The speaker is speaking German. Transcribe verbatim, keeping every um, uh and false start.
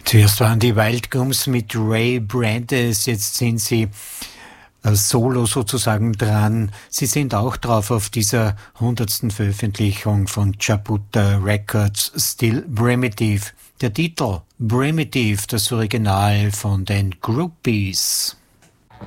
Zuerst waren die Wild Gums mit Ray Brandes, jetzt sind sie äh, solo sozusagen dran. Sie sind auch drauf auf dieser hundertsten Veröffentlichung von Jabuta Records, Still Primitive. Der Titel Primitive, das Original von den Groupies.